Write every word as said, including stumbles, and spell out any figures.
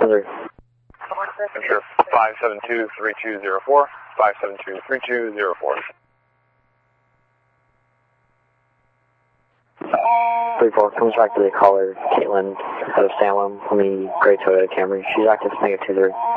three. Enter five seven two three two zero four, five seven two three two zero four. three four comes back to the caller, Caitlin, out of Salem, from the gray Toyota Camry. She's active, negative two three.